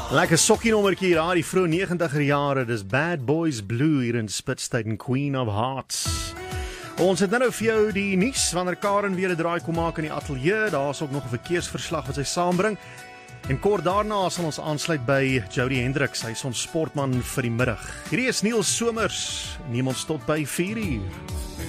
Lekker sokkienommertjie hier, die vroeg 90er jare, dis Bad Boys Blue hier in Spitstyd en Queen of Hearts. Ons het nou vir jou die nuus, wanneer Karen weer 'n draai kom maak in die ateljee, daar is ook nog 'n verkeersverslag wat sy saambring. En kort daarna sal ons aansluit by Jody Hendricks, hy is ons sportman vir die middag. Hierdie is Niels Somers, neem ons tot by 4 uur.